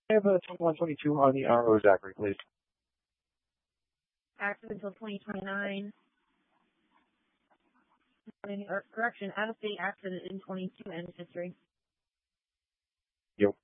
I have a 2122 on the RO Zachary, please. Active until 2029. Correction, out-of-state accident in 22 and history. Yep.